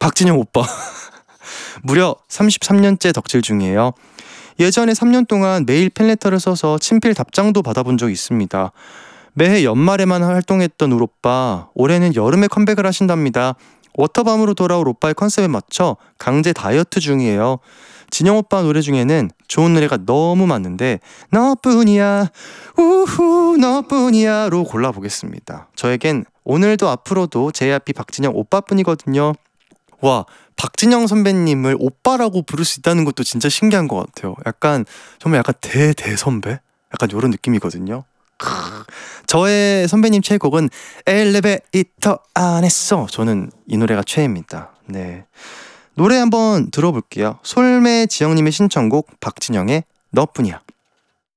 박진영 오빠 무려 33년째 덕질 중이에요. 예전에 3년 동안 매일 팬레터를 써서 친필 답장도 받아본 적이 있습니다. 매해 연말에만 활동했던 울 오빠 올해는 여름에 컴백을 하신답니다. 워터밤으로 돌아올 오빠의 컨셉에 맞춰 강제 다이어트 중이에요. 진영 오빠 노래 중에는 좋은 노래가 너무 많은데 너뿐이야 우후 너뿐이야로 골라보겠습니다. 저에겐 오늘도 앞으로도 JYP 박진영 오빠뿐이거든요. 와, 박진영 선배님을 오빠라고 부를 수 있다는 것도 진짜 신기한 것 같아요. 정말 약간 대선배? 약간 이런 느낌이거든요. 저의 선배님 최애곡은 엘리베이터 안에서, 저는 이 노래가 최애입니다. 네, 노래 한번 들어볼게요. 솔메 지영님의 신청곡 박진영의 너뿐이야.